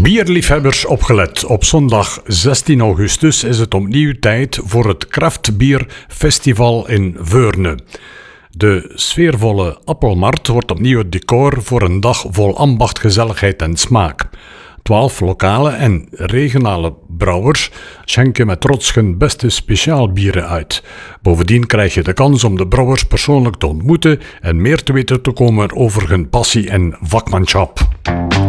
Bierliefhebbers opgelet. Op zondag 16 augustus is het opnieuw tijd voor het Craftbierfestival in Veurne. De sfeervolle Appelmarkt wordt opnieuw het decor voor een dag vol ambacht, gezelligheid en smaak. 12 lokale en regionale brouwers schenken met trots hun beste speciaalbieren uit. Bovendien krijg je de kans om de brouwers persoonlijk te ontmoeten en meer te weten te komen over hun passie en vakmanschap.